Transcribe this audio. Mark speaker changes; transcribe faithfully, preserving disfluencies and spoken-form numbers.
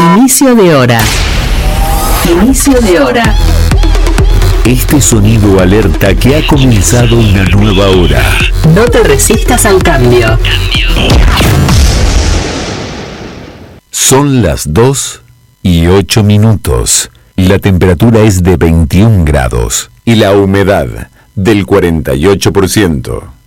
Speaker 1: Inicio de hora. Inicio de hora.
Speaker 2: Este sonido alerta que ha comenzado una nueva hora.
Speaker 1: No te resistas al cambio.
Speaker 2: Son las dos y ocho minutos. La temperatura es de veintiún grados y la humedad del cuarenta y ocho por ciento.